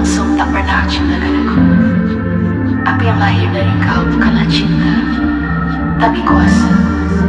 langsung tak pernah cintakan aku. Apa yang lahir dari kau bukanlah cinta, tapi kuasa.